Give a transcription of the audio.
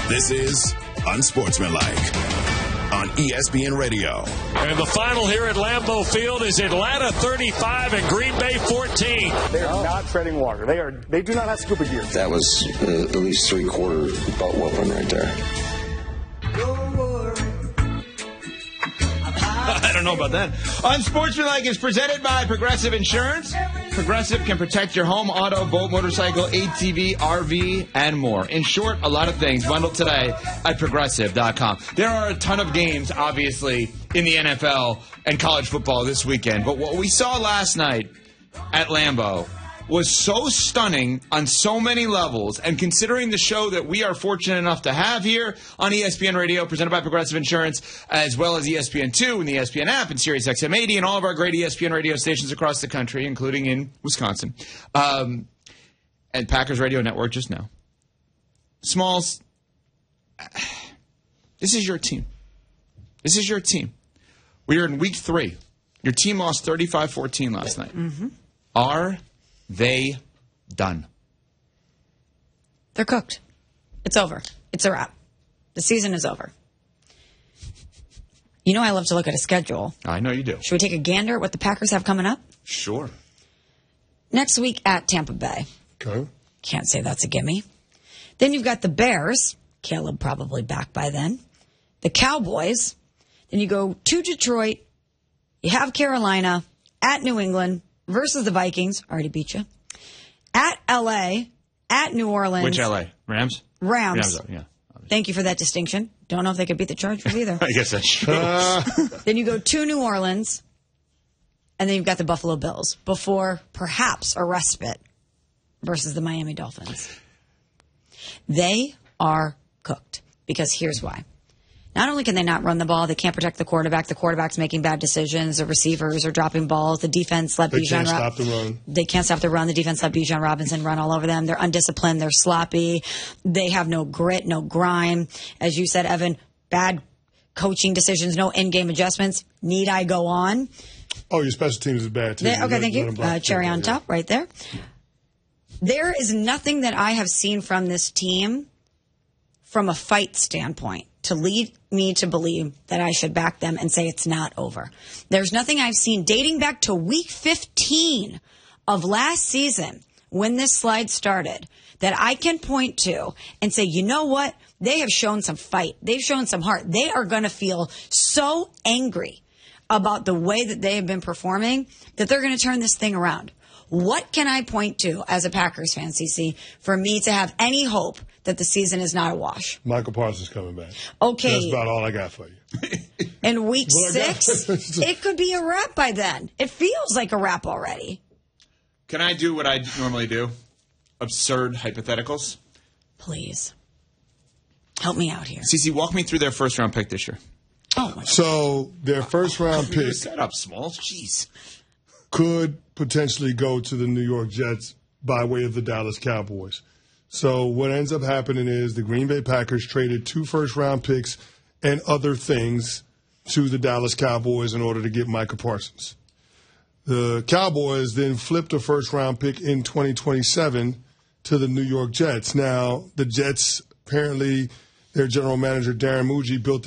This is Unsportsmanlike on ESPN Radio. And the final here at Lambeau Field is Atlanta 35 and Green Bay 14. They are not treading water. They do not have scuba gear. That was at least three-quarter butt whooping right there. I don't know about that. Unsportsmanlike is presented by Progressive Insurance. Progressive can protect your home, auto, boat, motorcycle, ATV, RV, and more. In short, a lot of things bundled today at Progressive.com. There are a ton of games, obviously, in the NFL and college football this weekend. But what we saw last night at Lambeau was so stunning on so many levels, and considering the show that we are fortunate enough to have here on ESPN Radio, presented by Progressive Insurance, as well as ESPN2 and the ESPN app and Sirius XM 80 and all of our great ESPN radio stations across the country, including in Wisconsin, and Packers Radio Network just now. Smalls, this is your team. This is your team. We are in week 3. Your team lost 35-14 last night. Mm-hmm. Are they done? They're cooked. It's over. It's a wrap. The season is over. You know I love to look at a schedule. I know you do. Should we take a gander at what the Packers have coming up? Sure. Next week at Tampa Bay. Okay. Can't say that's a gimme. Then you've got the Bears. Caleb probably back by then. The Cowboys. Then you go to Detroit. You have Carolina. At New England. Versus the Vikings. Already beat you. At L.A. At New Orleans. Which L.A.? Rams? Rams. Yeah. Thank you for that distinction. Don't know if they could beat the Chargers either. I guess that's true. Then you go to New Orleans. And then you've got the Buffalo Bills. Before perhaps a respite versus the Miami Dolphins. They are cooked. Because here's why. Not only can they not run the ball, they can't protect the quarterback. The quarterback's making bad decisions. The receivers are dropping balls. The defense let Bijan stop the run. They can't stop the run. The defense let Bijan Robinson run all over them. They're undisciplined. They're sloppy. They have no grit, no grime. As you said, Evan, bad coaching decisions, no in-game adjustments. Need I go on? Oh, your special teams is bad, too. Okay, thank you. Cherry on top right there. There is nothing that I have seen from this team from a fight standpoint to lead me to believe that I should back them and say it's not over. There's nothing I've seen dating back to week 15 of last season when this slide started that I can point to and say, you know what? They have shown some fight. They've shown some heart. They are going to feel so angry about the way that they have been performing that they're going to turn this thing around. What can I point to as a Packers fan, CC, for me to have any hope that the season is not a wash? Michael Parsons coming back. Okay. That's about all I got for you. In week 6, it could be a wrap by then. It feels like a wrap already. Can I do what I normally do? Absurd hypotheticals? Please. Help me out here. CeCe, walk me through their first-round pick this year. Oh, my God. So their first-round pick Set up, Smalls. Jeez. could potentially go to the New York Jets by way of the Dallas Cowboys. So what ends up happening is the Green Bay Packers traded 2 first-round picks and other things to the Dallas Cowboys in order to get Micah Parsons. The Cowboys then flipped a first-round pick in 2027 to the New York Jets. Now, the Jets, apparently, their general manager, Darren Muji, built